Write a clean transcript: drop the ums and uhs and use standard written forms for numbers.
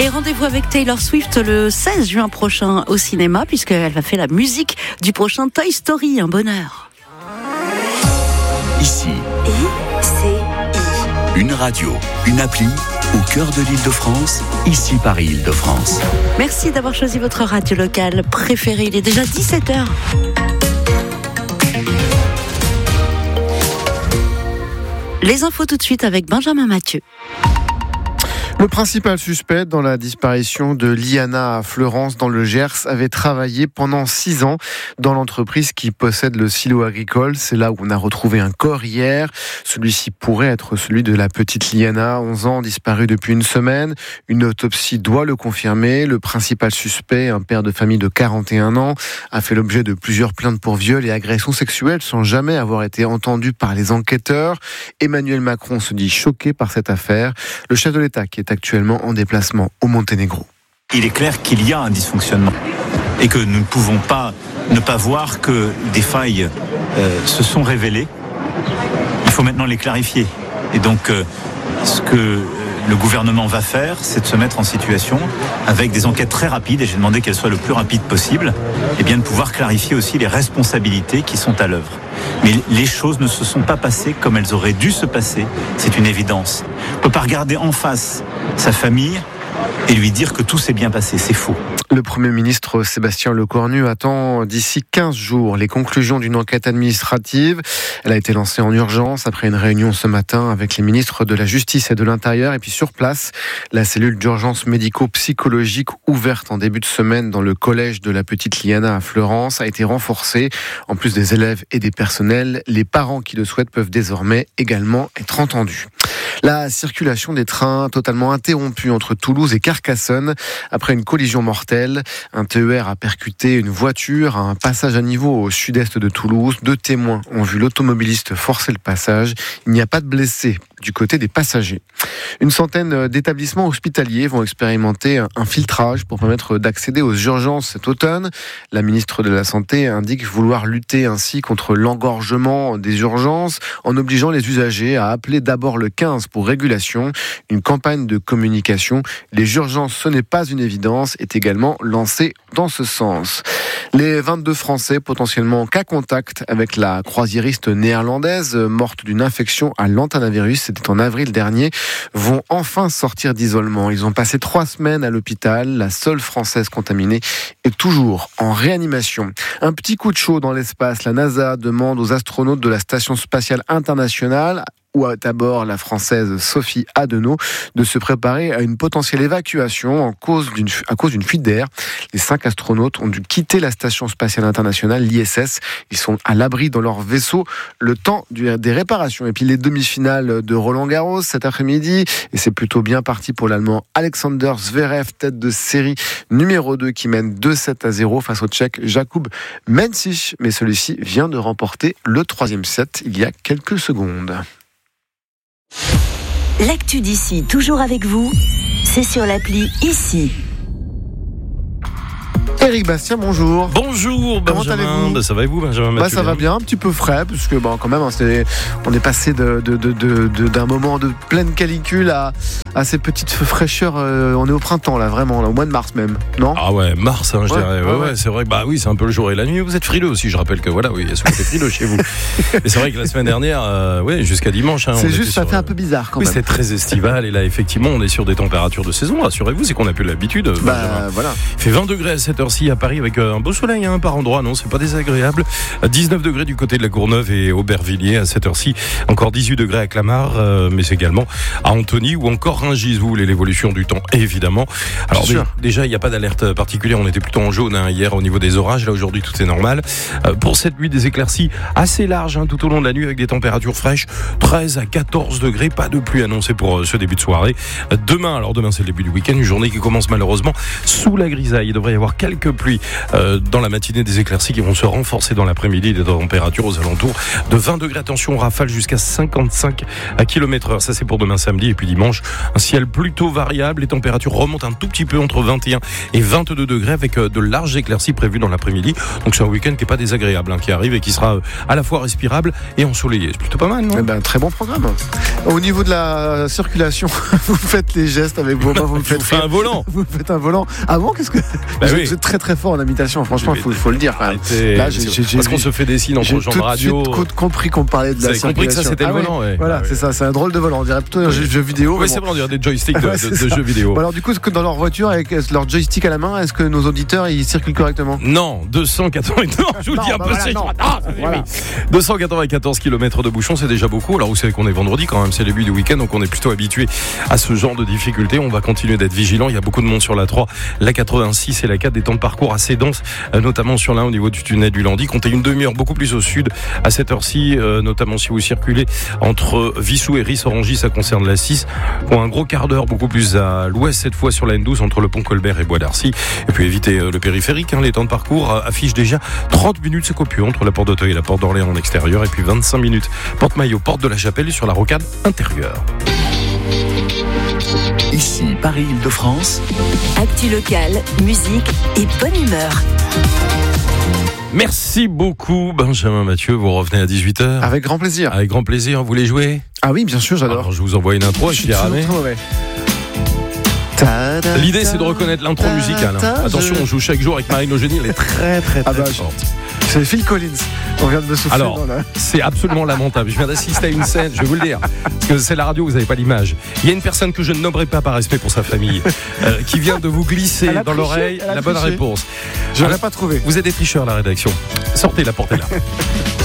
Et rendez-vous avec Taylor Swift le 16 juin prochain au cinéma, puisqu'elle va faire la musique du prochain Toy Story. Un bonheur. Ici, une radio, une appli au cœur de l'Île-de-France, ici Paris Île-de-France. Merci d'avoir choisi votre radio locale préférée. Il est déjà 17h. Les infos tout de suite avec Benjamin Mathieu. Le principal suspect dans la disparition de Liana à Fleurance dans le Gers avait travaillé pendant 6 ans dans l'entreprise qui possède le silo agricole. C'est là où on a retrouvé un corps hier. Celui-ci pourrait être celui de la petite Liana, 11 ans, disparue depuis une semaine. Une autopsie doit le confirmer. Le principal suspect, un père de famille de 41 ans, a fait l'objet de plusieurs plaintes pour viol et agression sexuelle sans jamais avoir été entendu par les enquêteurs. Emmanuel Macron se dit choqué par cette affaire. Le chef de l'État qui est actuellement en déplacement au Monténégro. Il est clair qu'il y a un dysfonctionnement et que nous ne pouvons pas ne pas voir que des failles se sont révélées. Il faut maintenant les clarifier. Et donc, ce que le gouvernement va faire, c'est de se mettre en situation, avec des enquêtes très rapides, et j'ai demandé qu'elles soient le plus rapides possible, et bien de pouvoir clarifier aussi les responsabilités qui sont à l'œuvre. Mais les choses ne se sont pas passées comme elles auraient dû se passer, c'est une évidence. On ne peut pas regarder en face sa famille et lui dire que tout s'est bien passé, c'est faux. Le Premier ministre Sébastien Lecornu attend d'ici 15 jours les conclusions d'une enquête administrative. Elle a été lancée en urgence après une réunion ce matin avec les ministres de la Justice et de l'Intérieur. Et puis sur place, la cellule d'urgence médico-psychologique ouverte en début de semaine dans le collège de la petite Liana à Fleurance a été renforcée. En plus des élèves et des personnels, les parents qui le souhaitent peuvent désormais également être entendus. La circulation des trains totalement interrompue entre Toulouse et Carcassonne après une collision mortelle. Un TER a percuté une voiture à un passage à niveau au sud-est de Toulouse. 2 témoins ont vu l'automobiliste forcer le passage. Il n'y a pas de blessés du côté des passagers. Une centaine d'établissements hospitaliers vont expérimenter un filtrage pour permettre d'accéder aux urgences cet automne. La ministre de la Santé indique vouloir lutter ainsi contre l'engorgement des urgences en obligeant les usagers à appeler d'abord le 15 pour régulation. Une campagne de communication, les urgences ce n'est pas une évidence, est également lancée dans ce sens. Les 22 Français potentiellement en cas contact avec la croisiériste néerlandaise morte d'une infection à l'antanavirus, c'était en avril dernier, vont enfin sortir d'isolement. Ils ont passé 3 semaines à l'hôpital. La seule Française contaminée est toujours en réanimation. Un petit coup de chaud dans l'espace. La NASA demande aux astronautes de la Station spatiale internationale ou à bord la Française Sophie Adenau de se préparer à une potentielle évacuation à cause d'une fuite d'air. Les 5 astronautes ont dû quitter la Station spatiale internationale, l'ISS. Ils sont à l'abri dans leur vaisseau le temps des réparations. Et puis les demi-finales de Roland-Garros cet après-midi. Et c'est plutôt bien parti pour l'Allemand Alexander Zverev, tête de série numéro 2 qui mène 2-7-0 face au Tchèque Jakub Mensich. Mais celui-ci vient de remporter le 3e set il y a quelques secondes. L'actu d'ici, toujours avec vous, c'est sur l'appli Ici. Éric Bastien, bonjour. Bonjour Benjamin. Comment allez-vous ? Ça va et vous Benjamin Mathieu? Ça va bien, un petit peu frais, parce que quand même, on est passé d'un moment de pleine canicule à ces petites fraîcheurs. On est au printemps là, vraiment, là, au mois de mars même, non ? Ah ouais, mars, je dirais. Ouais, c'est vrai que oui, c'est un peu le jour et la nuit. Vous êtes frileux aussi, je rappelle que il y a souvent des frileux chez vous. Et c'est vrai que la semaine dernière, jusqu'à dimanche. C'est juste, ça fait un peu bizarre quand même. Oui, c'est très estival et là, effectivement, on est sur des températures de saison. Rassurez-vous, c'est qu'on n'a plus l'habitude. Voilà. Il fait 20 degrés à cette heure-ci à Paris avec un beau soleil par endroit, non, c'est pas désagréable. 19 degrés du côté de la Courneuve et Aubervilliers à cette heure-ci. Encore 18 degrés à Clamart, mais également à Antony ou encore Rungis. Vous voulez l'évolution du temps, évidemment. Alors déjà, il n'y a pas d'alerte particulière. On était plutôt en jaune hier au niveau des orages. Là aujourd'hui, tout est normal. Pour cette nuit, des éclaircies assez larges tout au long de la nuit avec des températures fraîches, 13 à 14 degrés. Pas de pluie annoncée pour ce début de soirée. Demain c'est le début du week-end. Une journée qui commence malheureusement sous la grisaille. Il devrait y avoir quelques quelques pluies dans la matinée, des éclaircies qui vont se renforcer dans l'après-midi, des températures aux alentours de 20 degrés. Attention, rafale jusqu'à 55 km/h. Ça, c'est pour demain samedi. Et puis dimanche, un ciel plutôt variable. Les températures remontent un tout petit peu entre 21 et 22 degrés avec de larges éclaircies prévues dans l'après-midi. Donc c'est un week-end qui n'est pas désagréable, qui arrive et qui sera à la fois respirable et ensoleillé. C'est plutôt pas mal, non ? Très bon programme. Au niveau de la circulation, vous faites les gestes avec vos mains, vous faites un volant. Vous faites un volant. Avant, qu'est-ce que vous êtes très très fort en imitation. Franchement, il faut le dire. Quand même. Là, parce qu'on se fait des signes entre gens de radio. J'ai compris qu'on parlait de la circulation. Compris que ça c'était le volant. Ouais. Voilà, c'est ça. C'est un drôle de volant. On dirait plutôt un jeu vidéo. Oui, c'est vrai, on dirait des joysticks de jeux vidéo. Alors du coup, dans leur voiture avec leur joystick à la main, est-ce que nos auditeurs ils circulent correctement ? Non, 294. Je vous le dis un peu sec. 294 km de bouchons, c'est déjà beaucoup. Alors vous savez qu'on est vendredi quand même, c'est le début du week-end, donc on est plutôt habitué à ce genre de difficultés. On va continuer d'être vigilant. Il y a beaucoup de monde sur la 3, la 86 et la 4, des temps de parcours assez denses, notamment sur l'un au niveau du tunnel du Landy. Comptez une demi-heure beaucoup plus au sud à cette heure-ci, notamment si vous circulez entre Vissou et Ris-Orangis, ça concerne la 6, pour un gros quart d'heure beaucoup plus à l'ouest cette fois sur la N12 entre le pont Colbert et Bois d'Arcy. Et puis évitez le périphérique, les temps de parcours affichent déjà 30 minutes, c'est copieux entre la porte d'Auteuil et la porte d'Orléans en extérieur, et puis 25 minutes porte Maillot, porte de la Chapelle et sur la rocade intérieure. Ici, Paris-Île-de-France. Actu locale, musique et bonne humeur. Merci beaucoup Benjamin Mathieu, vous revenez à 18h. Avec grand plaisir. Avec grand plaisir, vous voulez jouer ? Ah oui, bien sûr, j'adore. Alors je vous envoie une intro, je suis ramé. L'idée c'est de reconnaître l'intro musicale. Attention, on joue chaque jour avec Marine Eugénie, elle est très forte. C'est Phil Collins. On vient de me souffler. Alors, c'est absolument lamentable. Je viens d'assister à une scène, je vais vous le dire, parce que c'est la radio, vous n'avez pas l'image. Il y a une personne que je ne nommerai pas par respect pour sa famille, qui vient de vous glisser dans l'oreille la bonne réponse. Je n'aurais pas trouvé. Vous êtes des tricheurs, la rédaction. Sortez, la porte est là.